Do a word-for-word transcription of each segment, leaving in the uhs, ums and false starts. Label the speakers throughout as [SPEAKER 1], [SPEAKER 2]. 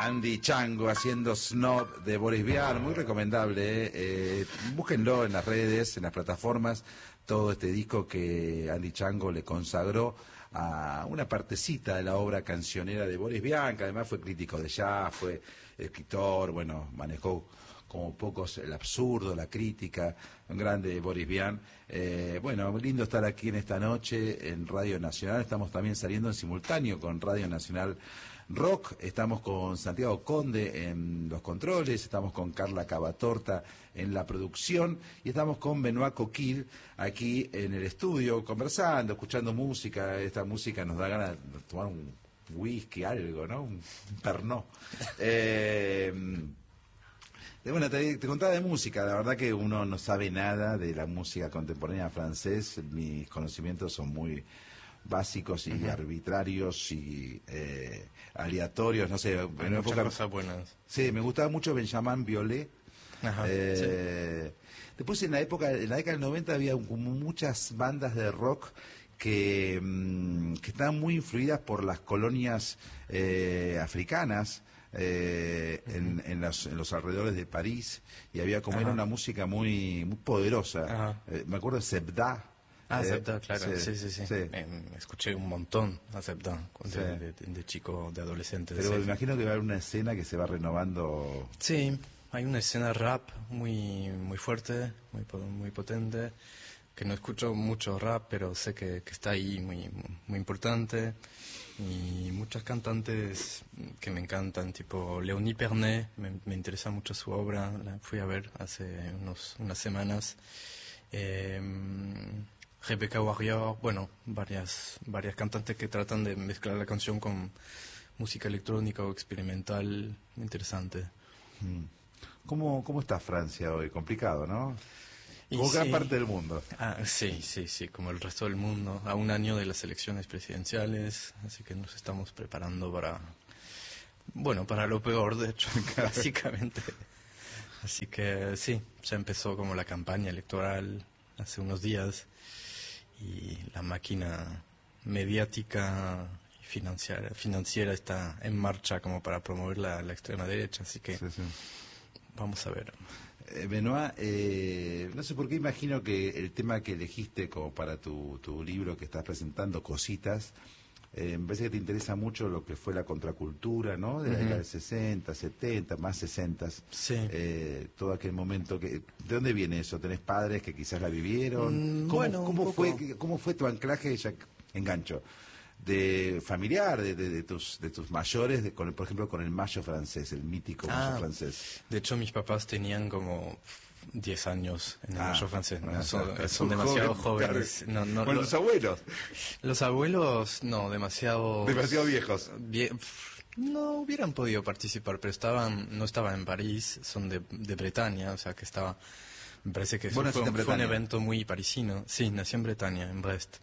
[SPEAKER 1] Andy Chango haciendo Snob de Boris Vian, muy recomendable, ¿eh? Eh, búsquenlo en las redes, en las plataformas, todo este disco que Andy Chango le consagró a una partecita de la obra cancionera de Boris Vian, que además fue crítico de jazz, fue escritor, bueno, manejó como pocos el absurdo, la crítica, un grande Boris Vian. Eh, bueno, lindo estar aquí en esta noche en Radio Nacional, estamos también saliendo en simultáneo con Radio Nacional Rock, estamos con Santiago Conde en los controles, estamos con Carla Cavatorta en la producción y estamos con Benoît Coquille aquí en el estudio conversando, escuchando música. Esta música nos da ganas de tomar un whisky, algo, ¿no? Un pernod. Eh, bueno, te, te contaba de música, la verdad que uno no sabe nada de la música contemporánea francés, mis conocimientos son muy básicos y uh-huh. arbitrarios y eh, aleatorios, no sé.
[SPEAKER 2] Hay
[SPEAKER 1] en
[SPEAKER 2] muchas
[SPEAKER 1] época,
[SPEAKER 2] cosas buenas.
[SPEAKER 1] Sí, me gustaba mucho Benjamin Biolay.
[SPEAKER 2] Ajá,
[SPEAKER 1] eh, sí. Después en la época, en la década del noventa había como muchas bandas de rock que, mmm, que estaban muy influidas por las colonias eh, africanas. Eh, uh-huh. en, en, las, en los alrededores de París, y había como Ajá. era una música muy muy poderosa. Eh, me acuerdo de Sebda.
[SPEAKER 2] Ah, Sebda, claro, sí, sí, sí. sí. sí. Eh, escuché un montón a Sebda de, sí. de, de, de chico, de adolescente.
[SPEAKER 1] Pero
[SPEAKER 2] de
[SPEAKER 1] me imagino que va a haber una escena que se va renovando.
[SPEAKER 2] Sí, hay una escena rap muy muy fuerte, muy muy potente, que no escucho mucho rap, pero sé que, que está ahí, muy muy importante. Y muchas cantantes que me encantan, tipo Léonie Pernet, me, me interesa mucho su obra, la fui a ver hace unos, unas semanas. Eh, Rebecca Warrior, bueno, varias varias cantantes que tratan de mezclar la canción con música electrónica o experimental, interesante.
[SPEAKER 1] ¿Cómo, cómo está Francia hoy? Complicado, ¿no? Como
[SPEAKER 2] sí,
[SPEAKER 1] gran parte del mundo.
[SPEAKER 2] Ah, sí, sí, sí, como el resto del mundo. A un año de las elecciones presidenciales, así que nos estamos preparando para, bueno, para lo peor, de hecho, básicamente. Así que sí, ya empezó como la campaña electoral hace unos días y la máquina mediática y financiera, financiera está en marcha como para promover la, la extrema derecha, así que sí, sí. Vamos a ver.
[SPEAKER 1] Eh, Benoît, eh, no sé por qué imagino que el tema que elegiste como para tu, tu libro que estás presentando, Cositas, eh, me parece que te interesa mucho lo que fue la contracultura, ¿no? De la uh-huh. década del sesenta, setenta, más sesenta.
[SPEAKER 2] Sí.
[SPEAKER 1] Eh, todo aquel momento que... ¿De dónde viene eso? ¿Tenés padres que quizás la vivieron?
[SPEAKER 2] Mm,
[SPEAKER 1] ¿Cómo,
[SPEAKER 2] bueno,
[SPEAKER 1] ¿cómo fue, ¿Cómo fue tu anclaje, ya engancho, de familiar, de, de, de tus de tus mayores, de, con el, por ejemplo, con el mayo francés, el mítico
[SPEAKER 2] ah,
[SPEAKER 1] mayo francés?
[SPEAKER 2] De hecho, mis papás tenían como diez años en el ah, mayo francés, ¿no?
[SPEAKER 1] Ah,
[SPEAKER 2] son,
[SPEAKER 1] son,
[SPEAKER 2] son demasiado joven, jóvenes. No, no,
[SPEAKER 1] bueno,
[SPEAKER 2] los,
[SPEAKER 1] los abuelos.
[SPEAKER 2] Los abuelos, no, demasiado...
[SPEAKER 1] Demasiado viejos.
[SPEAKER 2] Bien, no hubieran podido participar, pero estaban no estaban en París, son de, de Bretaña, o sea que estaba... Me parece que
[SPEAKER 1] bueno,
[SPEAKER 2] fue, fue un evento muy parisino. Sí, nací en Bretaña, en Brest.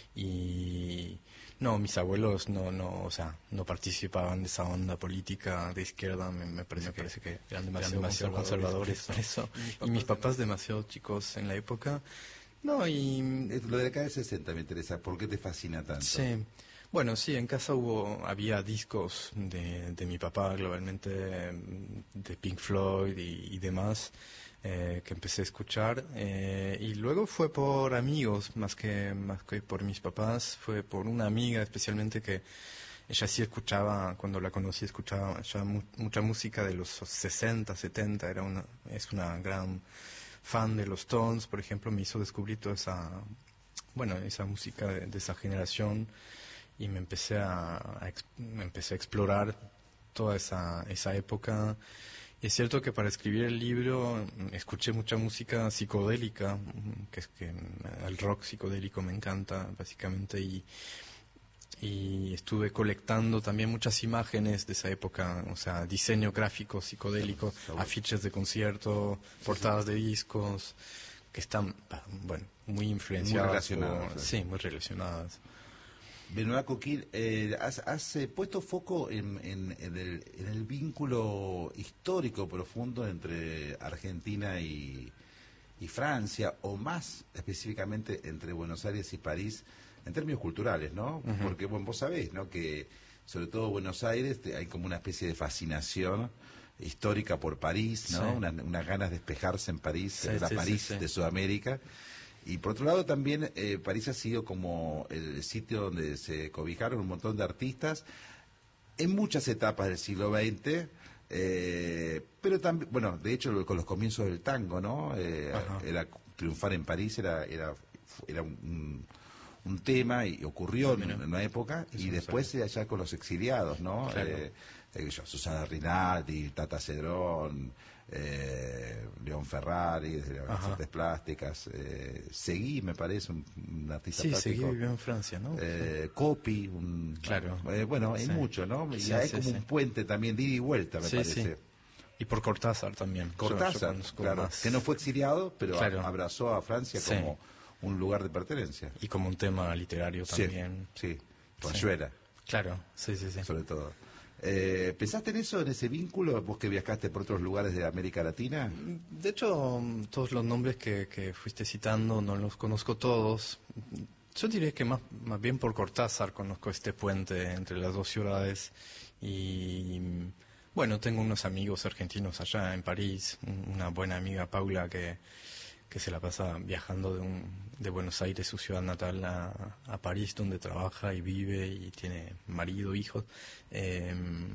[SPEAKER 2] Y... No, mis abuelos no, no, o sea, no participaban de esa onda política de izquierda, me, me parece, me que, parece que eran demasiado, eran demasiado conservadores para eso. eso. Y mis papás demasiado chicos en la época. No, y...
[SPEAKER 1] Lo de la década del sesenta me interesa, ¿por qué te fascina tanto?
[SPEAKER 2] Sí, bueno, sí, en casa hubo, había discos de, de mi papá, globalmente, de Pink Floyd y, y demás. Eh, que empecé a escuchar eh, y luego fue por amigos más que más que por mis papás, fue por una amiga especialmente que ella sí escuchaba, cuando la conocí escuchaba ya mu- mucha música de los sesenta, setenta, era una, es una gran fan de los Stones, por ejemplo, me hizo descubrir toda esa, bueno, esa música de, de esa generación y me empecé a, a me empecé a explorar toda esa esa época. Y es cierto que para escribir el libro escuché mucha música psicodélica, que es que el rock psicodélico me encanta básicamente, y, y estuve colectando también muchas imágenes de esa época, o sea, diseño gráfico psicodélico, afiches de concierto, portadas de discos, que están, bueno, muy influenciadas.
[SPEAKER 1] Muy relacionadas.
[SPEAKER 2] Por, sí, muy relacionadas.
[SPEAKER 1] Benoît Coquille, eh, has, has eh, puesto foco en, en, en, el, en el vínculo histórico profundo entre Argentina y, y Francia, o más específicamente entre Buenos Aires y París, en términos culturales, ¿no? Uh-huh. Porque, bueno, vos sabés, ¿no?, que sobre todo Buenos Aires, te, hay como una especie de fascinación histórica por París, ¿no?
[SPEAKER 2] Sí.
[SPEAKER 1] Una, unas ganas de despejarse en París,
[SPEAKER 2] Sí,
[SPEAKER 1] la
[SPEAKER 2] sí,
[SPEAKER 1] París
[SPEAKER 2] sí, sí.
[SPEAKER 1] de Sudamérica. Y por otro lado también eh, París ha sido como el sitio donde se cobijaron un montón de artistas en muchas etapas del siglo veinte, eh, pero también, bueno, de hecho con los comienzos del tango, ¿no? Eh, era triunfar en París era era era un, un tema y ocurrió en, en una época y después eh, allá con los exiliados, ¿no?
[SPEAKER 2] Claro.
[SPEAKER 1] Eh, eh, yo, Susana Rinaldi, Tata Cedrón, eh, León Ferrari, desde las artes plásticas, eh, Seguí, me parece, un, un artista
[SPEAKER 2] sí,
[SPEAKER 1] plástico.
[SPEAKER 2] Seguí vivió en Francia, ¿no?
[SPEAKER 1] Eh, Copy, un,
[SPEAKER 2] claro.
[SPEAKER 1] Eh, bueno, hay
[SPEAKER 2] sí.
[SPEAKER 1] mucho, ¿no? Y
[SPEAKER 2] Sí,
[SPEAKER 1] hay
[SPEAKER 2] sí,
[SPEAKER 1] como
[SPEAKER 2] sí.
[SPEAKER 1] un puente también de ida y vuelta, me
[SPEAKER 2] Sí,
[SPEAKER 1] parece.
[SPEAKER 2] sí. Y por Cortázar también.
[SPEAKER 1] Cortázar,
[SPEAKER 2] Yo- yo
[SPEAKER 1] claro,
[SPEAKER 2] más.
[SPEAKER 1] que no fue exiliado, pero
[SPEAKER 2] Claro.
[SPEAKER 1] a- abrazó a Francia
[SPEAKER 2] Sí.
[SPEAKER 1] como un lugar de pertenencia.
[SPEAKER 2] Y como un tema literario
[SPEAKER 1] Sí,
[SPEAKER 2] también.
[SPEAKER 1] sí, Rayuela,
[SPEAKER 2] Claro, sí, sí, sí.
[SPEAKER 1] sobre todo. Eh, ¿Pensaste en eso, en ese vínculo, vos que viajaste por otros lugares de América Latina?
[SPEAKER 2] De hecho, todos los nombres que, que fuiste citando no los conozco todos. Yo diría que más, más bien por Cortázar conozco este puente entre las dos ciudades. Y bueno, tengo unos amigos argentinos allá en París, un- una buena amiga Paula que, que se la pasa viajando de, un, de Buenos Aires, su ciudad natal, a, a París, donde trabaja y vive y tiene marido, hijos. Eh,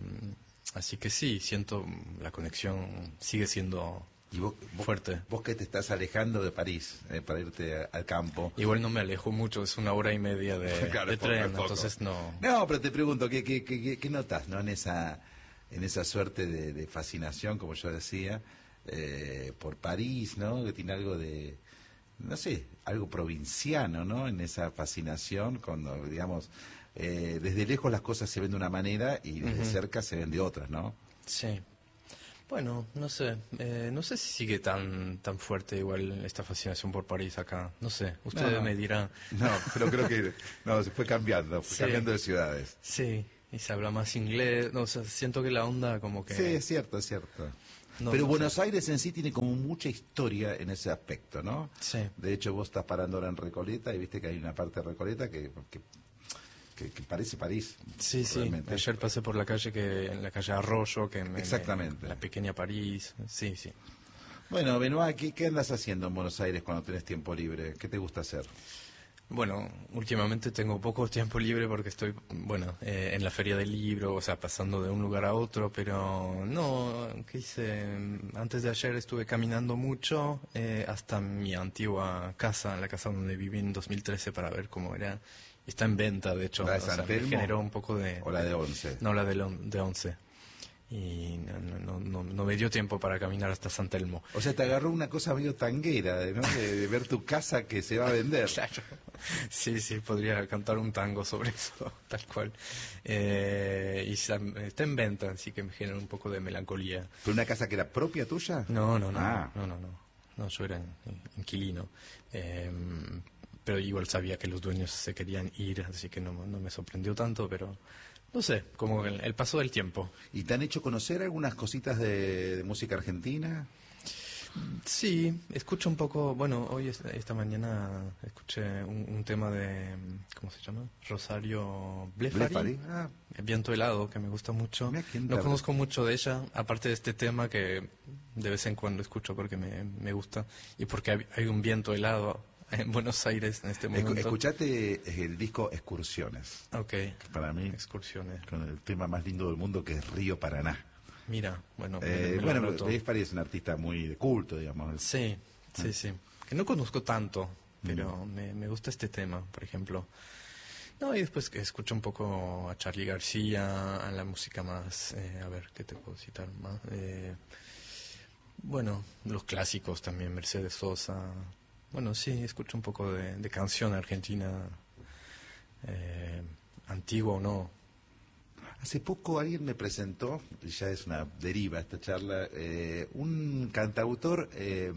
[SPEAKER 2] así que sí, siento la conexión sigue siendo
[SPEAKER 1] Y vos, vos,
[SPEAKER 2] fuerte.
[SPEAKER 1] vos que te estás alejando de París eh, para irte a- al campo.
[SPEAKER 2] Igual no me alejo mucho, es una hora y media de,
[SPEAKER 1] Claro,
[SPEAKER 2] de
[SPEAKER 1] es poco,
[SPEAKER 2] tren,
[SPEAKER 1] es poco.
[SPEAKER 2] entonces no...
[SPEAKER 1] No, pero te pregunto, ¿qué, qué, qué, qué notas, no, en esa, en esa suerte de, de fascinación, como yo decía, eh, por París, ¿no? Que tiene algo de, no sé, algo provinciano, ¿no? En esa fascinación, cuando, digamos, eh, desde lejos las cosas se ven de una manera y desde
[SPEAKER 2] Ujú.
[SPEAKER 1] cerca se ven de otras, ¿no?
[SPEAKER 2] Sí. Bueno, no sé, eh, no sé si sigue tan tan fuerte igual esta fascinación por París acá, no sé, ustedes
[SPEAKER 1] No.
[SPEAKER 2] me dirán.
[SPEAKER 1] No, pero creo que no, se fue cambiando, fue
[SPEAKER 2] Sí.
[SPEAKER 1] cambiando de ciudades.
[SPEAKER 2] Sí, y se habla más inglés, no, o sea, siento que la onda como que...
[SPEAKER 1] Sí, es cierto, es cierto.
[SPEAKER 2] No,
[SPEAKER 1] Pero
[SPEAKER 2] no
[SPEAKER 1] Buenos
[SPEAKER 2] sé.
[SPEAKER 1] Aires en sí tiene como mucha historia en ese aspecto, ¿no?
[SPEAKER 2] Sí.
[SPEAKER 1] De hecho, vos estás parando ahora en Recoleta y viste que hay una parte de Recoleta que, que, que- que parece París.
[SPEAKER 2] Sí, sí,
[SPEAKER 1] realmente.
[SPEAKER 2] ayer pasé por la calle, que en la calle Arroyo, que me,
[SPEAKER 1] Exactamente.
[SPEAKER 2] me- la pequeña París, sí, sí.
[SPEAKER 1] Bueno, Benoit, ¿qué, ¿qué andas haciendo en Buenos Aires cuando tenés tiempo libre? ¿Qué te gusta hacer?
[SPEAKER 2] Bueno, últimamente tengo poco tiempo libre porque estoy, bueno, eh, en la feria del libro, o sea, pasando de un lugar a otro, pero no, ¿qué hice? Antes de ayer estuve caminando mucho eh, hasta mi antigua casa, la casa donde viví en dos mil trece para ver cómo era. Está en venta, de hecho,
[SPEAKER 1] ¿La de
[SPEAKER 2] o sea,
[SPEAKER 1] San
[SPEAKER 2] me
[SPEAKER 1] Telmo?
[SPEAKER 2] generó un poco de...
[SPEAKER 1] ¿O la de Once?
[SPEAKER 2] No, la de, Lon- de Once. Y no, no, no, no, no me dio tiempo para caminar hasta San Telmo.
[SPEAKER 1] O sea, te agarró una cosa medio tanguera, ¿no? De, de ver tu casa que se va a vender.
[SPEAKER 2] Claro. Sí, sí, podría cantar un tango sobre eso, tal cual. Eh, y sa- está en venta, así que me genera un poco de melancolía.
[SPEAKER 1] ¿Pero una casa que era propia tuya?
[SPEAKER 2] No, no, no,
[SPEAKER 1] Ah.
[SPEAKER 2] no, no, no. No, yo era in- inquilino. Eh, pero igual sabía que los dueños se querían ir, así que no, no me sorprendió tanto, pero no sé, como el, el paso del tiempo.
[SPEAKER 1] ¿Y te han hecho conocer algunas cositas de, de música argentina?
[SPEAKER 2] Sí, escucho un poco, bueno, hoy es- esta mañana escuché un, un tema de, ¿cómo se llama? Rosario Blefari.
[SPEAKER 1] Blefari, ah.
[SPEAKER 2] El Viento helado, que me gusta mucho.
[SPEAKER 1] Mira quién
[SPEAKER 2] No
[SPEAKER 1] te-
[SPEAKER 2] conozco mucho de ella, aparte de este tema que de vez en cuando escucho porque me, me gusta y porque hay, hay un viento helado en Buenos Aires en este
[SPEAKER 1] Escu-
[SPEAKER 2] momento.
[SPEAKER 1] escuchate el disco Excursiones,
[SPEAKER 2] Ok,
[SPEAKER 1] que para mí,
[SPEAKER 2] excursiones.
[SPEAKER 1] con el tema más lindo del mundo, que es Río Paraná.
[SPEAKER 2] Mira, bueno, me-
[SPEAKER 1] Eh,
[SPEAKER 2] me lo
[SPEAKER 1] bueno,
[SPEAKER 2] anoto.
[SPEAKER 1] Blefari es un artista muy de culto, digamos.
[SPEAKER 2] Sí, sí, sí. Que no conozco tanto, pero
[SPEAKER 1] Mm.
[SPEAKER 2] me, me gusta este tema, por ejemplo. No, y después que escucho un poco a Charly García, a la música más, eh, a ver, ¿qué te puedo citar más? Eh, bueno, los clásicos también, Mercedes Sosa. Bueno, sí, escucho un poco de, de canción argentina, eh, antigua o no.
[SPEAKER 1] Hace poco alguien me presentó, y ya es una deriva esta charla, eh, un cantautor eh,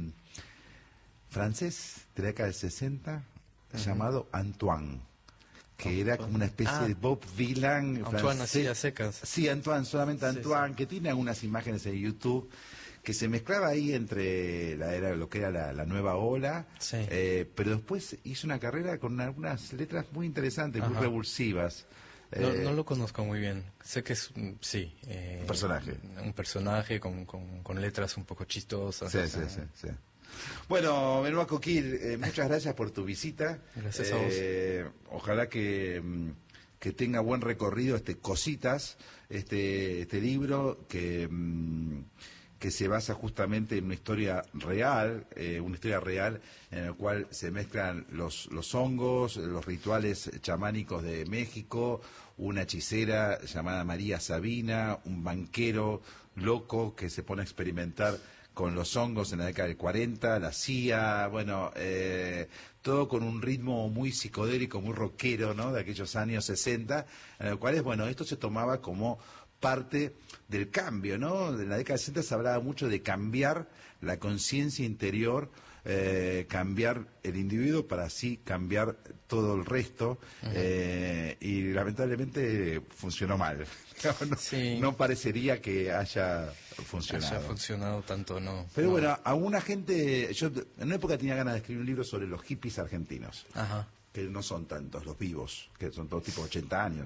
[SPEAKER 1] francés de la década del sesenta llamado Antoine, que era como una especie
[SPEAKER 2] Ah.
[SPEAKER 1] de Bob Dylan
[SPEAKER 2] Antoine
[SPEAKER 1] francés.
[SPEAKER 2] así a secas.
[SPEAKER 1] Sí, Antoine, solamente
[SPEAKER 2] Sí,
[SPEAKER 1] Antoine, que tiene algunas imágenes en YouTube que se mezclaba ahí entre la, era lo que era la, la nueva ola,
[SPEAKER 2] Sí.
[SPEAKER 1] eh, pero después hizo una carrera con algunas letras muy interesantes, muy
[SPEAKER 2] Ajá.
[SPEAKER 1] revulsivas.
[SPEAKER 2] No,
[SPEAKER 1] Eh,
[SPEAKER 2] no lo conozco muy bien. Sé que es, mm, sí. eh,
[SPEAKER 1] Un personaje.
[SPEAKER 2] Un personaje con, con, con letras un poco chistosas.
[SPEAKER 1] Sí,
[SPEAKER 2] o
[SPEAKER 1] sí,
[SPEAKER 2] sea,
[SPEAKER 1] sí, sí. Bueno, Benoît Coquille, eh, muchas gracias por tu visita.
[SPEAKER 2] Gracias a vos.
[SPEAKER 1] Eh, ojalá que, mm, que tenga buen recorrido este Cositas, este, este libro que, mm, que se basa justamente en una historia real, eh, una historia real en la cual se mezclan los, los hongos, los rituales chamánicos de México, una hechicera llamada María Sabina, un banquero loco que se pone a experimentar con los hongos en la década del cuarenta, la C I A, bueno, eh, todo con un ritmo muy psicodélico, muy rockero, ¿no?, de aquellos años sesenta, en los cuales, bueno, esto se tomaba como parte del cambio, ¿no? En la década del sesenta se hablaba mucho de cambiar la conciencia interior, eh, cambiar el individuo para así cambiar todo el resto, uh-huh. eh, y lamentablemente funcionó mal. No,
[SPEAKER 2] sí.
[SPEAKER 1] no parecería que haya funcionado.
[SPEAKER 2] Haya funcionado tanto, no.
[SPEAKER 1] Pero
[SPEAKER 2] no.
[SPEAKER 1] bueno, a una gente, yo en una época tenía ganas de escribir un libro sobre los hippies argentinos,
[SPEAKER 2] Ajá.
[SPEAKER 1] que no son tantos, los vivos, que son todos tipo ochenta años.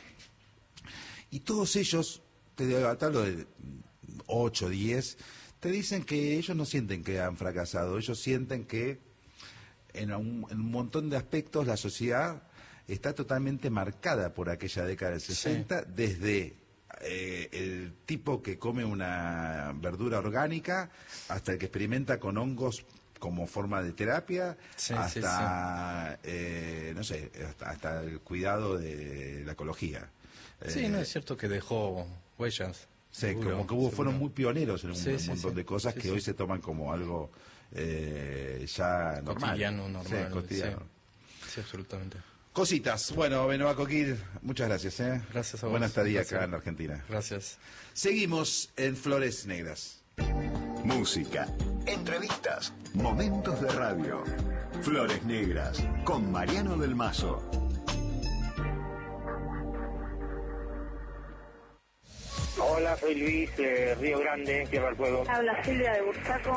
[SPEAKER 1] Y todos ellos, te hablo de ocho, diez, te dicen que ellos no sienten que han fracasado, ellos sienten que en un, en un montón de aspectos la sociedad está totalmente marcada por aquella década del sesenta, sí. Desde eh, el tipo que come una verdura orgánica hasta el que experimenta con hongos como forma de terapia, sí, hasta, sí, sí. Eh, no sé, hasta, hasta el cuidado de la ecología.
[SPEAKER 2] Sí,
[SPEAKER 1] eh,
[SPEAKER 2] no es cierto que dejó huellas.
[SPEAKER 1] Sí,
[SPEAKER 2] seguro,
[SPEAKER 1] como que hubo, fueron muy pioneros en un,
[SPEAKER 2] sí,
[SPEAKER 1] un
[SPEAKER 2] sí,
[SPEAKER 1] montón
[SPEAKER 2] sí.
[SPEAKER 1] de cosas
[SPEAKER 2] sí,
[SPEAKER 1] que
[SPEAKER 2] sí.
[SPEAKER 1] hoy se toman como algo eh, ya normal.
[SPEAKER 2] Cotidiano, normal.
[SPEAKER 1] Sí, cotidiano.
[SPEAKER 2] Sí, sí, absolutamente.
[SPEAKER 1] Cositas. Bueno, Benoît Coquille, muchas gracias. ¿eh?
[SPEAKER 2] Gracias a vos.
[SPEAKER 1] Buena estadía acá en la Argentina.
[SPEAKER 2] Gracias.
[SPEAKER 1] Seguimos en Flores Negras.
[SPEAKER 3] Música, entrevistas, momentos de radio. Flores Negras, con Mariano del Mazo.
[SPEAKER 4] Hola, soy Luis, eh, Río Grande, Tierra del Fuego.
[SPEAKER 5] Habla Silvia de Bursaco.